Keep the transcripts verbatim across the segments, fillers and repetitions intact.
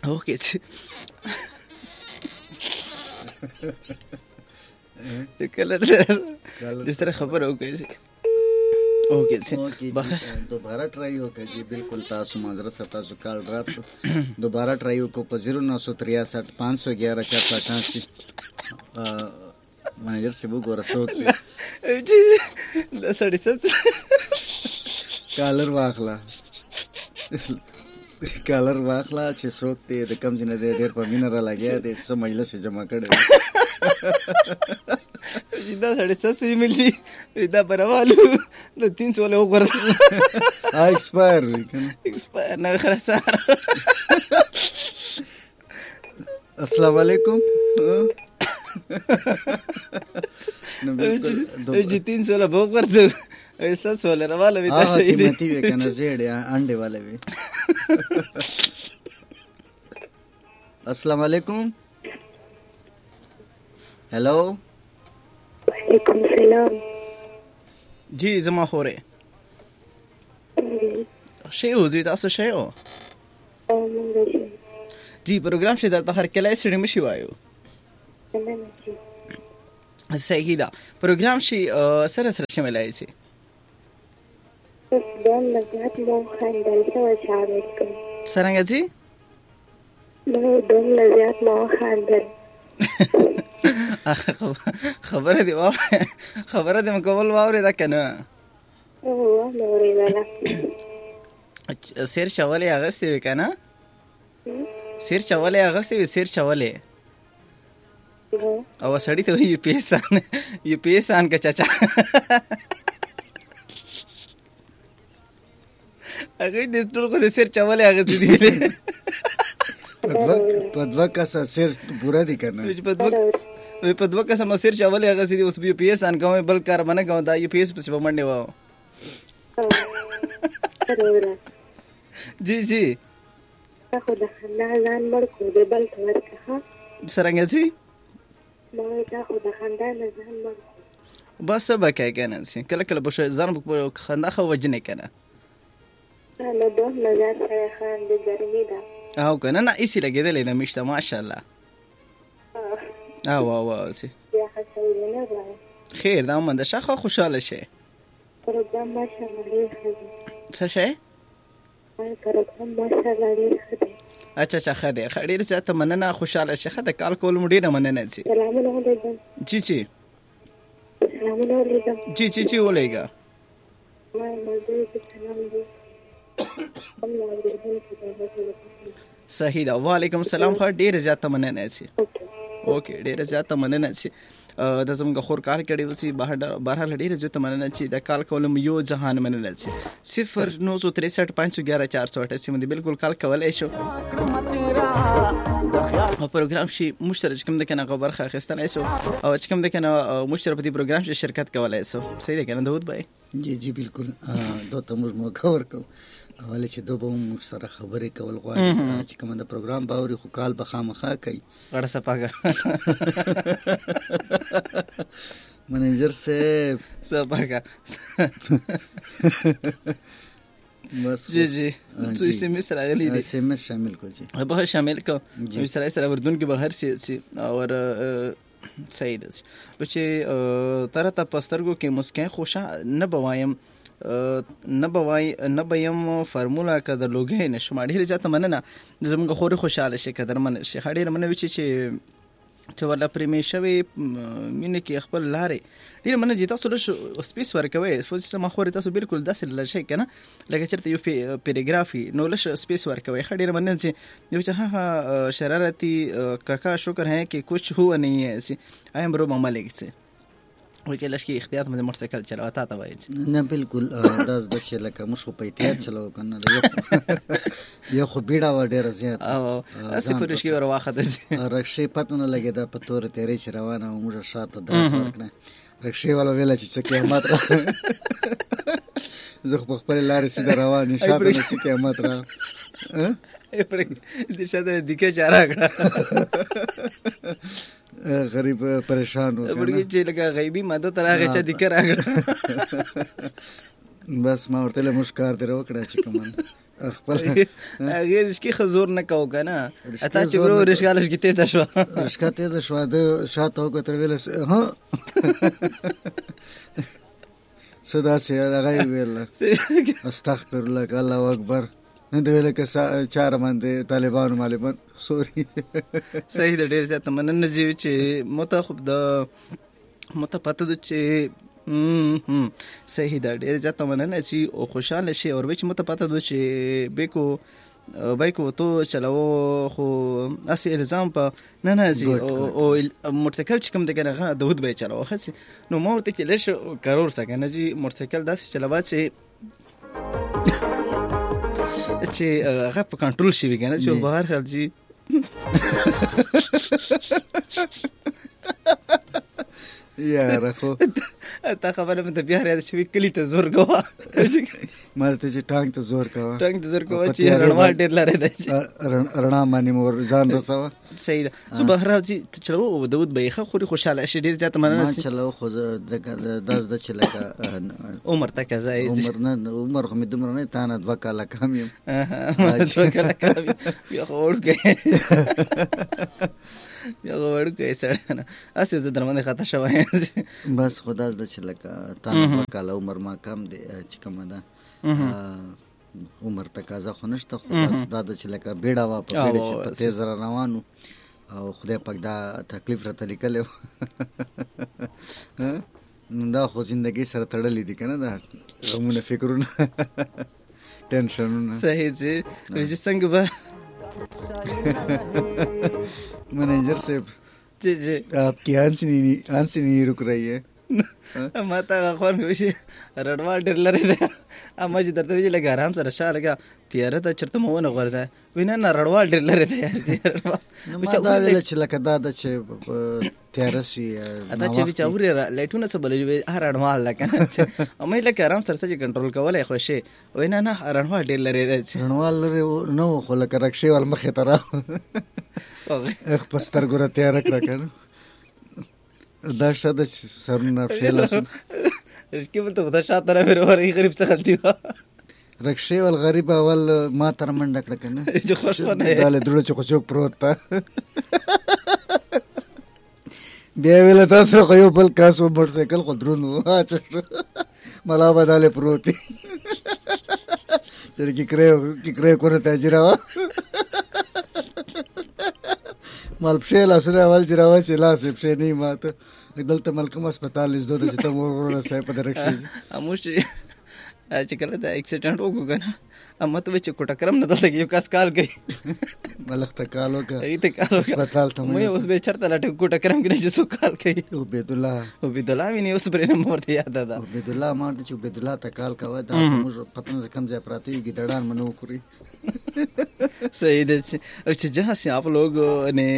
اوکې کله دې سره خبره وکړئ. اوکې دوباره ټرای وکړه جی. بالکل تاسو معذرت سره تاسو کال ډراپ شو. دوباره ټرای وکړو په زیرو نو سو تریاسٹھ پانچ سو گیارہ چار سو اٹھاسی. منیجر سے وګوره څوک دی جی دا سړی څه کالر واخله کالر واخله چې څوک دی د کم ځای نه دی ډېر په مینه را لګیا دی څه مجلس یې جمع کړی دا سړی څه سوی ملي دا پروالو د تین سو له وګورځ ایکسپایر وي کنه ایکسپایر نه خلاص. السلام علیکم. جی تین سو له وګورځ ایسا سو له راواله وي دا صحیح دی قیمتي وي کنه زیړ انډه والے وي. السلام علیکم. هلو وعلیکم السلام. جی زما خوره شی او زی تاسو شی او جی پروګرام شه د هر کله سړی مشي وایو صحیح ده. پروګرام شي سره سره شملای شي دوم لزیات مو خندل شو شامل کړ څنګه جی نو دوم لزیات مو خندل خبره دی واه خبره دی مکمل واوري دا کنه او نورې ولا سیر چولې هغه سی کنه سیر چولې هغه سی سیر چولې او سړی ته یو پیسان یو پیسان کا چاچا هغه دې ټول کو دې سیر چولې هغه سی دی پدوا کا سیر پورا دی کنه وی پدوا کا سم سیر چولې هغه سی دی اوس یو پیسان کوم بل کار باندې کوم دا یو پیس په منډه واو جی جی خو د خندا ځان مړ کو دې بل څور کا څنګه جی ما دا خو د خندا نه ځان مړ بس به کې کنه سي کله کله به ځان په خندا خو وجنه کنه نو دوه نظر سره خان د ګرمي دا او کنه نه ایسی لګیدلې د مشته ماشاءالله او او او سي یا حسینه راي خیر دا مونږ د شخه خوشاله شي پروګرام ماشاءالله ډیر ښه څه شي پروګرام ماشاءالله ډیر ښه دی. اچھا اچھا ښه دی ډیر زیاته مننه خوشاله شي ښه د کال کول مو ډیره مننه سي. سلام علیکم. جی جی سلام علیکم. جی جی جی ولېګا ما مزه سلام دی صحیح ده. وعلیکم السلام. خو ډیر زیاته مننه سي. اوکې ډیر زیاته مننه سي. د زموږ خور کال کړي وسی بهر بهر ډیر زیاته مننه چې د کال کولم یو جهان مننه سي. صفر نو سو تریسٹھ پانچ سو گیارہ چار سو اٹھاسی باندې بالکل کال کولای شو او پروګرام شي مشترک کوم د کنه خبر خه خستلای شو او چې کوم د کنه مشترک په پروګرام شي شرکت کولای شو. صحیح ده کنه داود بھائی؟ جی جی بالکل دوته موږ مو کور کو اوله چې دوه مو سره خبرې کول غواړي چې کوم د پروګرام باوري خو کال به خامخا کوي غړ سپاګه منیجر سے سپاګه بس جی جی تو اس میں سره غلی دي اس میں شامل کو جی به شامل کو سره سره وردون کې بهر سي سي اور صحیح ده چې تر ته پسترګو کې مسکه خوشا نه بوایم نه بوای نه بیم فرمولا کده لوګې نشم ډیر ځاته مننه زموږ خوري خوشاله شي کدر من شي ډیر مننه وچی چې چې ولا پریمیشوي مینه کې خپل لارې ډیر مننه جتا سره سپیس ورکوي فوز سم خوري تاسو بالکل داسې لشي کنه لکه چرته یو پیراګرافي نو لش سپیس ورکوي ډیر مننه چې یو چې ها شرارتي کاکا شکر ہے کہ کچھ ہوا نہیں ہے ایسی ایم برو ممالک سے وچې لشکې احتیاط مې موټرسایکل چلاوتا تا وایي نه بالکل داس د چې لکه مو په احتیاط چلاو کنه یو خو بیډا و ډیر زیات او اسی پرشي ور واخته رکشې پتونه لګي دا په تور تیرې چې روانه موږ شاته درس ورکنه رکشې والا ویل چې څه قیامت را زه په خپل لارې سیده روان شاته نه څه قیامت را پر دې شاته دګه چاره کړه غریب پریشان و ورګي چې لکه غیبی مدد راغی چې دکر راغله بس ما ورته له مشکار درو کړه چې کوم خپل هغه رشکی خزور نه کو کنه اته چې ورو رشګالش کې تیز شو رشکا تیز شو د شاته وکړ ویل ها صدا سي هغه ویل استغفر الله الله اکبر نه دی ویل که چار باندې طالبان مالبان سوري صحیح د ډیر ځات مننه چې متخب د متپته د چې صحیح دا ډیر ځات مننه چې او خوشاله شي او وچ متپته د چې بیکو بایکو تو چلاو خو اسی الزام په نه نه زی او موټرسایکل چې کوم د کنه دود به چلاو خاص نو مو ته چې لښ کارور سکنه چې موټرسایکل داسې چلاوه چې چې هغه په کنټرول شي وګنه چې بهر خلجی یا راخو تا خبره مې بیا راځي چې کلی ته زور غوا مالته چې ټانک ته زور کاوه ټانک ته زور کاوه چې رڼوا ډیر لاره ده رڼا باندې مور ځان رسوه صحیح ده سو بهر راځي چلو دود به ښه خوري خوشاله شي ډیر ځات مننه ما چلو خو د داس د چلکا عمر تا کزای عمر نه عمر خو مې دمر نه تا نه دوه کاله کم یم دوه کاله کم بیا ورګه بیا ورګه سره نه اسې زه درمنه خطا شوم بس خدا زده چې لکه تا نه کاله عمر ما کم دی چې کومه ده عمر تقاضا خو نشته خو بس دا د چې لکه بیړه وا په بیړه چې په تیز را روانو او خدای پاک دا تکلیف راته لیکلی نو دا خو زندګۍ سره تړلې دي که نه دا غمونه فکرونه ټینشنونه صحیح چې څنګه به मैनेजर साहब जी जी आपकी आंसी नहीं आंसी नहीं रुक रही है माता خوان کوشي رڼوا ډېر لري ده اما چې درته ویل لګا آرام سره شاله لګا تیاره ته چرته مونه غورځه وینا نه رڼوا ډېر لري ده ما دا ویل چې لکه دا د چې تیاره شي اته چې چاوري لایټونه څه بلې هر رڼوا لکه امه لکه آرام سره چې کنټرول کولای خو شي وینا نه رڼوا ډېر لري ده رڼوا لري نو خو لکه رکشي ول مخه ترا اخ پستر ګره تیاره کړه کنه دا شاده سرونه فشل رشکی بل ته شاته را ور ورې غریب څه غلطي وا رکشي ول غریب اول ما تر منډه کړه کنه چې خوش نه دا له درو چوک چوک پروت تا بیا ویل تاسو خو یو بل کاسو موټرسایکل خو درونو اچھا ملا بداله پروت چې کی کرے کی کرے کوره تاجرا مال پښه لاسره اول جراوه چې لاس پښه نه ماته دلته ملکم هسپتال از دوه چې ته ورور سره په درکشي اموش چې کله دا اکسیډنټ وګورنه اما ته چې کوټه کرم نه دلته یو کاس کال گئی ملک ته کالو کا ایته کالو هسپتال ته مې اوس به چرته لاټه کوټه کرم کې چې سو کال کوي او عبد الله او عبد الله ویني اوس پرې نه مرته یاد ده عبد الله مارته چې عبد الله ته کال کوي دا موږ پتن ز کم ځای پراته یو ګډان منو خوري صحیح ده چې جہاں سے آپ لوگ نے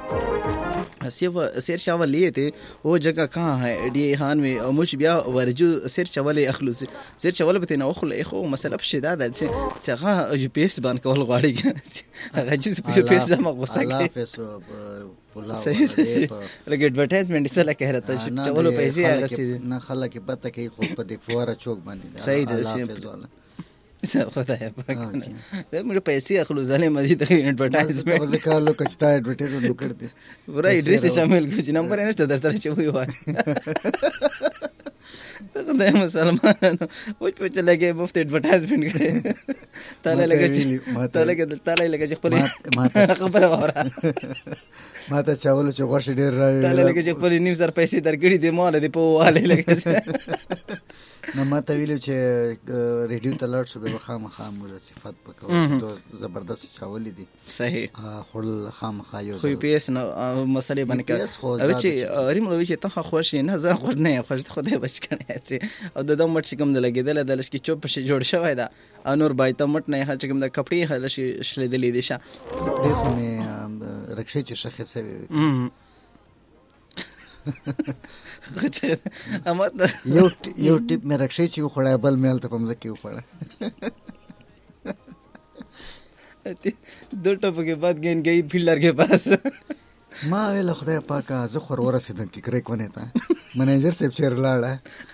سیر چاول لیے تھے وہ جگہ کہاں ہے ڈی ہان میں مجھ بیا ورجو سیر چاول اخلو سیر چاول به نه اخلو اخو مسله شدا ده چې څنګه جی پی ایس باندې کول غواړي هغه چې جی پی ایس ما غوسه کوي صحیح ده لکه ایڈورټایزمنت سره لکه هرته چې چاول پیسې هغه سي نه خلک پته کوي خو په دې فواره چوک باندې صحیح ده خدای پاک دا موږ پیسې اخلو ځلې مزید ایڈورټایزمنت وځه کالو کچتا ایڈورټایزمنت وکړ دي ورا ایډریس شامل کو چې نمبر نشته درته چې وي وای ته خدای مسلمانانو وځ په چلګي مفت ایڈورټایزمنت کړي تاله لګي تاله لګي تاله لګي چې خپل خبره وره ماته چاول چې غوښ ډیر راوي تاله لګي چې خپل نیم سر پیسې درګړي دي مال دي په واله لګي نو ماته ویلو چې ریډیو ته لاړ شو به خامخا موږ صفات پکاو چې زبردست چاول دي صحیح خپل خامخا یو خو پی اس نو مسلې باندې او چې ریم نو چې ته خوښ نه زه خوښ نه خوښ خدای بچ کړي او د دم مټ کوم د لګیدل د لشکې چوپ شي جوړ شوی دا انور بای ته مټ نه هڅ کوم د کپړې هل شي شلې دلې دي شه کپړې خو مې رکشې چې شخه سوي اما یو یو ټیپ مې رکشې چې خوړای بل مېل ته پمځ کې وخوړه دو ټپ के बाद गेन गई फील्डर के पास ما ویل خدای پاکه زه خور ورسېدم کې کرے کونه تا منیجر صاحب چیر لاړه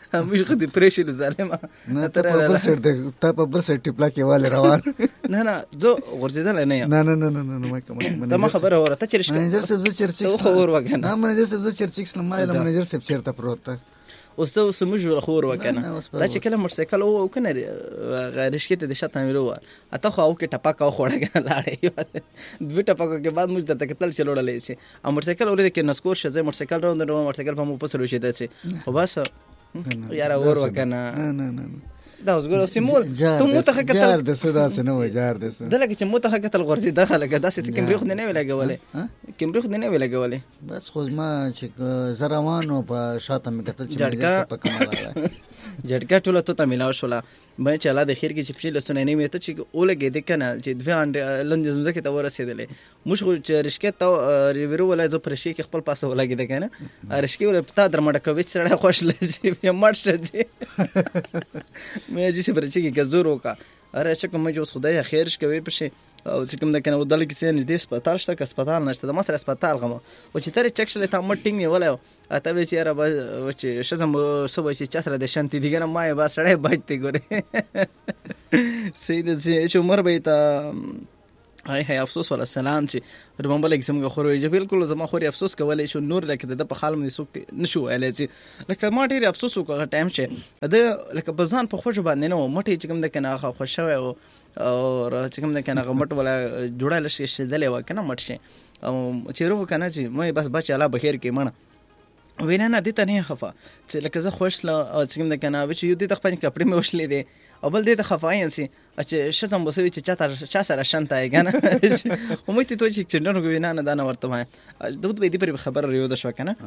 مش خو دې پرېښي ظالمه نه ته په بل سایډ دی ته په بل سایډ ټپلا کې والې روان نه نه زه غورځېدلی نه یم نه نه نه نه نه ما ته ما خبره وره ته چېرې منیجر صاحب زه چرچیک ته خو ور وکنه نه منیجر صاحب زه چرچیک سلم ما له منیجر صاحب چیرته پروت ته اوس ته اوس موږ ور خو ور وکنه دا چې کله موټرسایکل وو کنه رشکې ته د شاته مې وروه اته خو او کې ټپاکه وخوړه کنه لاړې دوی ټپاکه کې بعد موږ درته کتل چې لوړلې شي او موټرسایکل ولې کې نسکور شه زه موټرسایکل روان درو موټرسایکل په مو پسلو شي داسې خو بس یاره ور وکنه نه نه نه دا اوس ګور اوسې مول ته مو ته کتل جار د صدا سره نو جار د صدا دلته چې مو ته کتل غورځي دخله کې داسې کیمرې خو نه ویل لګولې کیمرې خو نه ویل لګولې بس خو ما چې زروانو په شاته مې کتل چې مې په کماله جټکا ټوله ته ملاو شولا مې چې الله د خیر کې چې په لسونه نه مې ته چې اولګې د کنه چې دوه انډ لندې زمزه ته ورسېدلې موږ خو چې رشکې ته ریورو ولای زو پرشي کې خپل پاسه ولګې د کنه رشکې ول پتا در مړه کوي چې سړی خوش لږي په مړ شته مې چې پرچې کې گزور وکا اره چې کوم جو خدای خیر شکوي پشه او چې کوم د کنه ودل کې چې نږدې سپیټال شته که سپیټال نشته د مصر سپیټال غمو او چې ترې چک شلې ته مټینګ نه ولای اته به چې را به چې شزم سبا چې چسره د شانتي دیګنه ما یې با سړی بایته ګوره سید چې عمر به تا هاي هاي افسوس ولا سلام چې ربم بل قسم غوړې چې بالکل زما خوري افسوس کولای شو نور لکه د په حال مې سو نشو الای چې لکه ما ډیر افسوس وکړ ټایم چې د لکه بزان په خوش باندې نو مټي چې کوم د کنه خوش شوی او چې کوم د کنه غمټ ولا جوړال شي شدلې وکنه مټ شي او چې رو کنه چې مې بس بچ الله بخیر کې مړه وینا نه دي ته نه خفه چې لکه زه خوش لا چې کوم د کنه چې یو دې تخپن کپړې مې وشلې دي او بل دې ته خفاین سي چې شزم بسوي چې چاته چا سره شانته کنه هم ته ته چې څنګه نو وینا نه دا نه ورته ما دوت به دې پر خبر ریو د شو کنه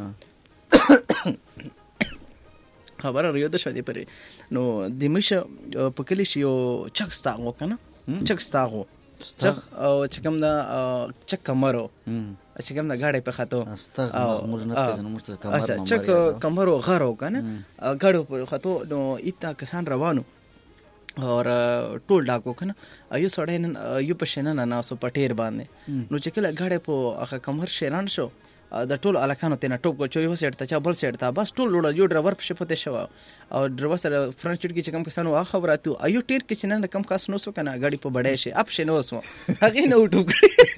خبر ریو د شو دې پر نو د مشه په کلی شي یو چک ستاغو کنه چک ستاغو چک او چې کوم دا چک کمرو چې کوم دا غاړې په خاطو استغفر موږ نه پېژنو موږ ته کمر اچھا چک کمرو غارو کنه غاړو په خاطو نو ایتا کسان روانو اور ټول ډاکو کنه ایو سړی نن یو په شنه نه ناسو پټیر باندې نو چې کله غاړې په هغه کمر شیران شو د ټول الکانو ته نه ټوپ کو چوي وسټ ته چا بل سټ ته بس ټول لوړ یو ډرایور په شپته شو او ډرایور سره فرنٹ چټ کې چې کم کسانو وا خبراتو ایو ټیر کې چې نه کم کس نو سو کنه غاډي په بډای شي اپ شنو سو هغه نو ټوپ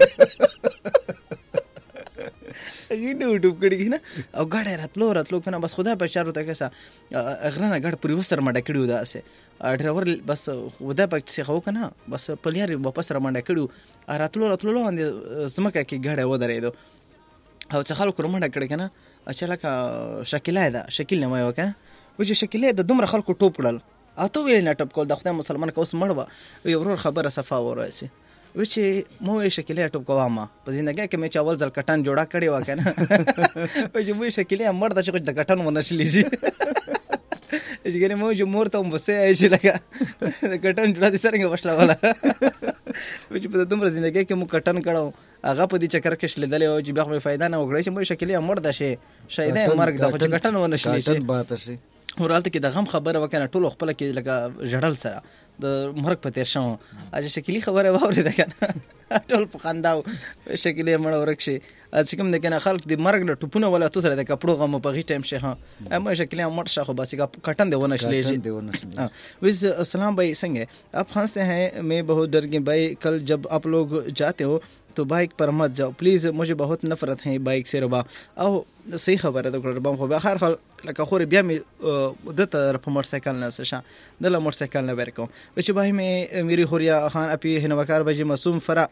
هغه نو ټوپ کړي نه او غاډه راتلو راتلو کنه بس خدا په چارو ته کسا اغرنه غاډ پوری وسر مډه کړیو دا سه ډرایور بس خدا په څه خو کنه بس پلیار واپس را مډه کړیو راتلو راتلو اند سمکه کې غاډه ودرېدو او چې خلکو رومنډه کړي کنه چې لکه شکیله ده شکیل نه وایو کنه و چې شکیله د دومره خلکو ټوپ کړل او ته ویل نه ټوپ کول د خدای مسلمان کوس مړوا یو ورور خبره صفا ورسي و چې مو شکیله ټوپ کوما په ژوندګي کې مې چاول ځل کټان جوړا کړی و کنه و چې مو شکیله مړ د چې د کټان ونشلی شي چې ګره مو چې مور ته وسه چې لکه د کټان جوړا دي څنګه وشلا ولا و چې په دومره ژوندګي کې مو کټان کړو هغه په دې چکر کې شلیدلې او چې بیا مې فائدہ نه وکړي چې مې شکلې مړ ده شي شاید مرګ د خو کټن ونه شي شي بات شي ورالته کې د غم خبره وکنه ټول خپل کې لکه جړل سره د مرګ په تیر شو اجه شکلې خبره واوري ده کنه ټول په خنداو شکلې مړ ورکشي چې کوم د کنه خلک د مرګ له ټوپونه ولا تو سره د کپړو غم په غي ټایم شي ها اما شکلې مړ شخه بس کټن دی ونه شي وز السلام بھائی څنګه آپ ہنستے ہیں میں بہت ڈر گئی بھائی کل جب آپ لوگ جاتے ہو تو بائک پر مت جاؤ پلیز مجھے بہت نفرت ہے بائک سے ربا او صحیح خبره ده کړه ربا خو به هر حال لکه خوري بیا مې د تر په موټر سایکل نه سشا د موټر سایکل نه ورکو چې بھائی میں میری خوریا خان اپی هنوکار بجې معصوم فرا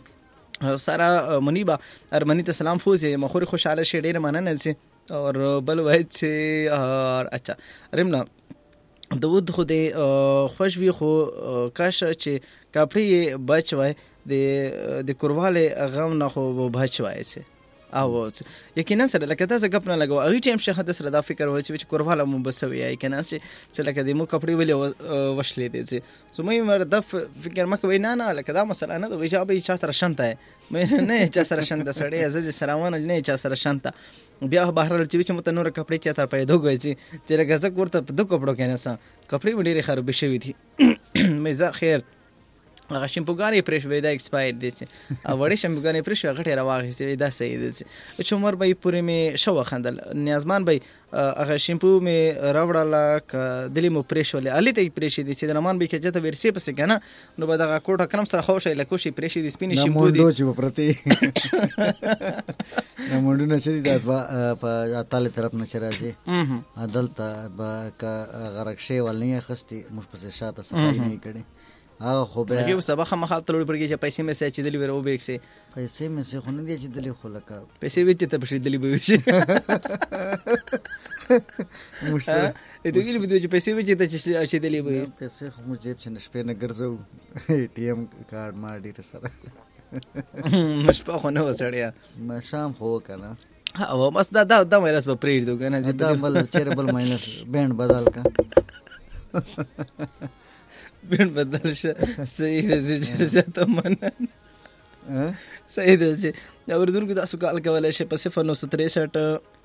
سارا منیبا ارمنی ته سلام فوزي مخوري خوشاله شه ډیر مننه سي اور بل وای چې اور اچھا رمنا د ود خو د خوش وی خو کاش چې کاپړي بچ وای د د کورواله غم نه خو بچ وای سي او یقینا سره لکه تاسو غپ نه لګو اغه ټیم شه د سره دا فکر وای چې کورواله مو بسوي یا کنه چې لکه د مو کپړي ویلې وشلې دي چې سو مې مر د فکر مکه وینا نه لکه دا مسله نه د وجابه چا سره شنته مې نه چا سره شنته سړی زه سلامونه نه چا سره شنته بیا بهر چې چې مت نور کپړي چې تر پیدا غوي چې لکه زه ورته په دوه کپړو کې نه سم کپړي وړي خراب شوی دي مې زه خیر هغه شیمپوګانې پرې شوې دا ایکسپایر دي چې وړې شیمپوګانې پرې شوې هغه ډېره واخیستې دا صحیح دي چې عمر به یې پورې مې ښه وخندل نیازمان به هغه شیمپو مې راوړله که دلې مو پرې شولې هلې ته یې پرې شي دي چې درمان به یې کجته ورسې پسې که نه نو به دغه کوټه کرم سره خوښ یې لکه وشي پرې شي دي سپینې شیمپو دي چې به پرتې دا منډونه چې دي دا په تالې طرف نه چې راځي دلته به که هغه رکشې ول نه یې اخیستې موږ پسې شاته صفایي نه یې کړې هغه خو بیا هغې سبا خامخا ته لوړ پړکې چې پیسې مې سې اچېدلې وې راوبېږسې پیسې مې سې خو نه دي اچېدلې خو لکه پیسې وې چې ته پشېدلې به وشي ته ویلې به چې پیسې وې چې ته اچېدلې به وي پیسې خو موږ جیب چې نه شپې نه ګرځو اے ټي ایم کارډ ما ډېر سره شپه خو نه وه سړیا شام خو و که نه او بس دا دا دا مایلس به پرېږدو که نه دا بل چېرې بل مایلس بینډ بدل که بینډ بدل شه صحیح ده چې ډېر زیاته مننه صحیح ده چې اورېدونکو تاسو کال کولی شئ په صفر نو سو ترېسઠ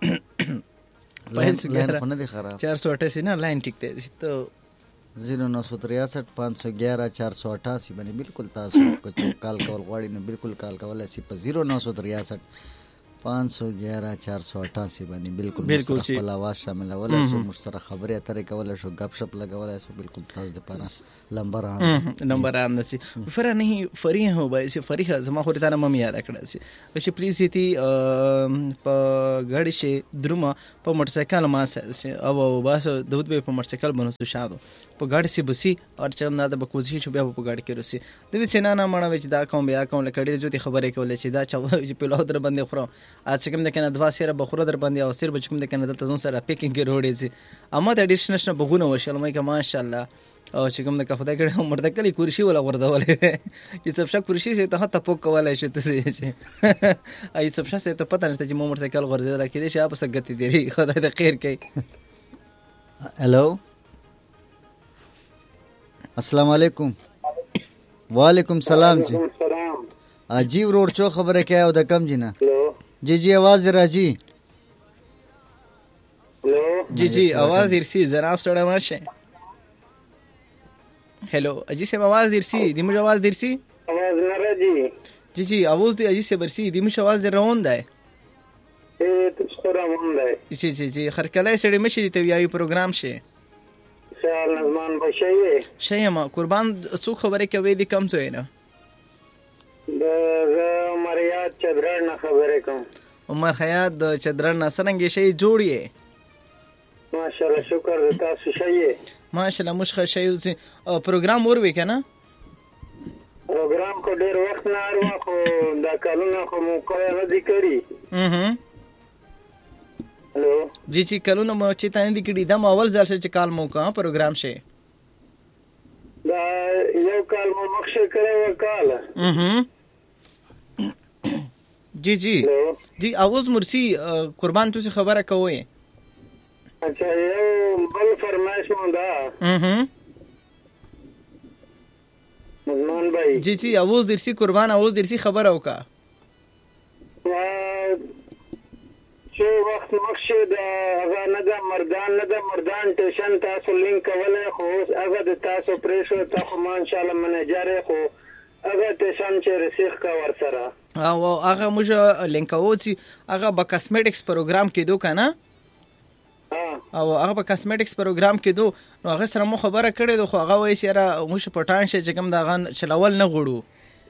چار سو اٹھاسی نه لاین ټیک دی ته زیرو نو سو تریاسٹھ پانچ سو گیارہ چار سو اٹھاسی باندې بالکل تاسو کال کول غواړئ نو بالکل کال کولی شئ په زیرو نو سو تریاسٹھ پانچ سو گیارہ چار سو اٹھاسی باندې بالکل بالکل خپل आवाज شاملولی شو موږ سره خبرې اترې کولی شو گپ شپ لګولی شو بالکل تاسو دپاره نمبر آن نمبر آن دسی فرا نہیں فریح ہو بھائی سے فریح زما خو ته مم یاد کړه سي چې پلیز یتی په غاډي شي دروما په موټر سایکل ما سه او باس دود به په موټر سایکل بنو شادو په غاډي سي بسي اور چې نه د بکوزي شو بیا په غاډي کې رسي د وی سینا نه مړه وچ دا کوم بیا کوم لکړي جوتي خبرې کولې چې دا چا چې په لو در باندې خورو اځ کوم د کنه دوا سره بخوره در باندې او سر بچ کوم د کنه د تزون سره پیکینګ کې روړې سي اما د اډیشنل بغونه وشل مې که ماشاءالله او چې کوم د خدای کړه مرده کلی کورشي ولا وردولې چې سب شک کورشي سي ته ته پوک کولای شي ته سي اي سب شک سي ته پته نشته چې مو موټر سایکل غورځي دا کې دي شاپ سګتی دی خدای ته خیر کوي هلو السلام علیکم وعلیکم سلام جی اجي ورور چو خبره کوي او د کم جنا جی جی आवाज راځي جی جی आवाज ارسي جناب سره ماشه हेलो अजी से आवाज दिरसी दी मुझे आवाज दिरसी आवाज न राजी जी जी आवाज दी अजी से बरसी दी मुझे आवाज दे रौंदा है ए तो छोरा रौंदा है जी जी जी खरकलाई सड़ी मशी दी तवियाई प्रोग्राम शे शाल नजमान बशाये शयमा कुर्बान सु खबरे के वे दी कम सो है ना द मरियात चदरन न खबरे कम उमर हयात चदरन सरंगे शे जोड़िए माशाल्लाह शुक्र देता सुशये माशाल्लाह मुश्ख शे प्रोग्राम और वे क्या ना प्रोग्राम को ډېر وخت نه اروا خو دا کلونه خو مو کوي غدي کړی اها हेलो जी जी کلونه مو چې تاندې دي کړي دا اول ځل چې کال مو کا پروګرام شه دا یو کال مو مخشه کړو کال اها जी जी जी आवाज مرسی قربان تاسو خبره کوئ اچھا یو بل فرمایش موندا اها مزمان بھائی جی جی आवाज درسی قربان आवाज درسی خبر او کا چې وخت مخشه دا هغه نه د مردان نه د مردان ټیشن تاسو لینک کوله خو هغه د تاسو پریشو تاسو مان ان شاء الله منیجر خو هغه ټیشن چې رسیخ کا ور سره او هغه موږ لینک اوسی هغه با کاسمیټکس پروګرام کې دوه کنه او هغه په کاسمیټکس پروګرام کې دو نو هغه سره مو خبره کړې دو خو هغه وایي چې را موږ پټان شي چې کوم دا غن چلول نه غړو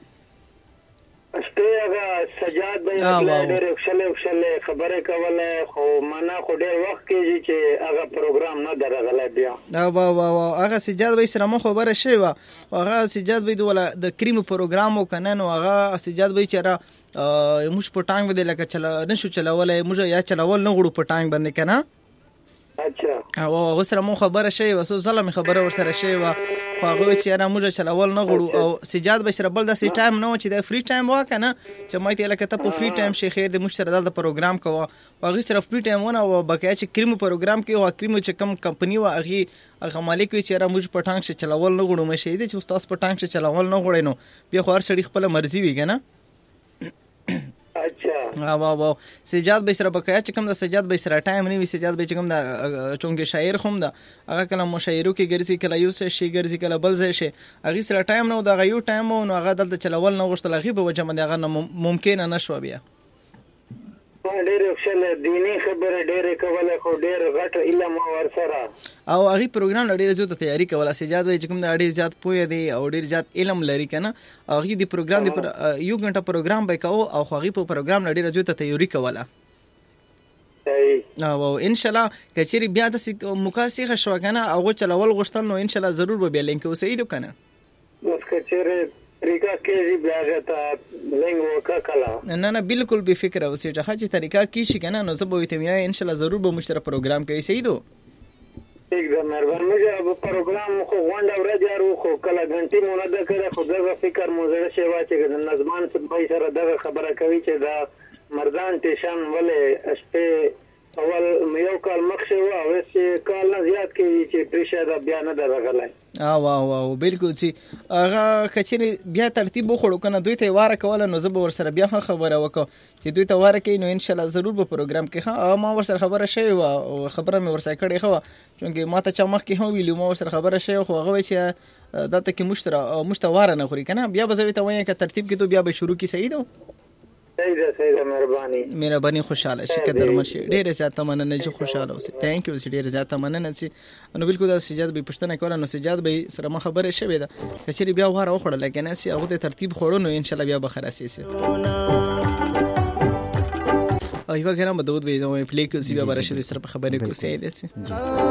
استه هغه سجاد به ډېر خپل خپل خبره کوله خو معنا خو ډېر وخت کېږي چې هغه پروګرام نه درغله بیا او وا وا هغه سجاد به سره مو خبره شي وا هغه سجاد به دوله د کریم پروګرام وکنه نو هغه سجاد به چې را موږ پټان به لکه چلا نشو چلولای موږ یا چلول نه غړو پټان باندې کنه اچھا او وسره مو خبره شي وسو ظلم خبره ور سره شي وا هغه چې انا موږ چلول نه غړو او سجاد بشر بل د سی ټایم نو چې د فری ټایم واکنه چې مایته لکه ته په فری ټایم شي خیر د مشتری د پروګرام کوه هغه صرف فری ټایم ونه او بقیا چې کریم پروګرام کې او کریم چې کم کمپنی وا هغه هغه مالک وی چې را موږ پټانګ شي چلول نه غړو مې شي دي چې استاد پټانګ شي چلول نه غړینو بیا خو هر سړي خپل مرزي ویګنه اچھا ها وا وا سجاد به سره بقایا چې کوم د سجاد به سره ټایم نه وي سجاد به چې کوم د چونګې شاعر خو د هغه کله مشاعرو کې ګرځي کله یو څه شي ګرځي کله بل ځای شي هغه سره ټایم نه د غيو ټایم نو هغه دلته چلول نه غوښتل هغه په وجه باندې هغه ممکن نه شو بیا ډېر خپل دینی خبره ډېر کوله خو ډېر غټ علم ور سره او هغه پروګرام ډېر زیات تیاری کوله سجاد وای چې کوم د ډېر زیات پوهه دی او ډېر زیات علم لري کنه هغه دی پروګرام دی پر یو غنټه پروګرام به کاو او هغه په پروګرام ډېر زیات تیاری کوله او ان شاء الله کچری بیا د مکاسي خشوا کنه او چلول غشتل نو ان شاء الله ضرور به لینک وسید کنه اوس کچری طریقہ کې بیا ته لنګ وکړه نه نه بالکل به فکر اوسې چې هغه طریقہ کې شي کنه نو زه به وته میا ان شاء الله ضرور به مشترک پروګرام کوي سیدو ٹھیک ده مهرباني مجه پروګرام خو غونډه ورځارو خو کله غنټي مونږ نه کړه خو دا فکر مو زړه شي واچي د نظمان څخه به سره دا خبره کوي چې دا مردان ټیشن ولې اشته اول یو کال مخشه و او چې کال نه زیات کې چې پریشه دا بیا نه درغلای اه واه واه بالکل سي هغه کچري بیا ترتیب وخړو کنه دوی ته واره کوله نو زه به ور سره بیا خبره وکړم چې دوی ته واره کوي نو ان شاء الله ضرور به پروګرام کې ها ما ور سره خبره شوی او خبره مې ور سره کړې خو چې ما ته چا مخ کې هم ویلو ما ور سره خبره شوی خو هغه چې دا ته کې مشتره مشتواره نه خوري کنه بیا به زه ته وایم چې ترتیب کې تو بیا به شروع کی صحیح ده سیده سیده مهرباني مهرباني خوشاله شي قدر مرشي ډېر زیاته مننه چې خوشاله اوسئ ثانک یو ډېر زیاته مننه چې نو بالکل د سجاد به پښتنه کوله نو سجاد به سره ما خبره شوې ده کچري بیا واره وخړل لکه نه سي هغه ته ترتیب خورو نو ان شاء الله بیا به خلاصي سي ایو ګرام د ود وې زموږ پلی کې سی بیا برشه سره خبرې کوي سي